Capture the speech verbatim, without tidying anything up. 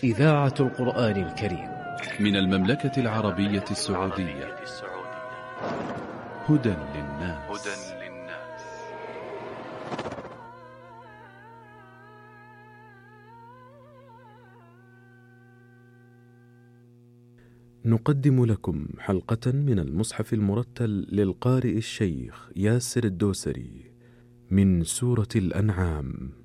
إذاعة القرآن الكريم من المملكة العربية السعودية. هدى للناس. نقدم لكم حلقة من المصحف المرتل للقارئ الشيخ ياسر الدوسري من سورة الأنعام.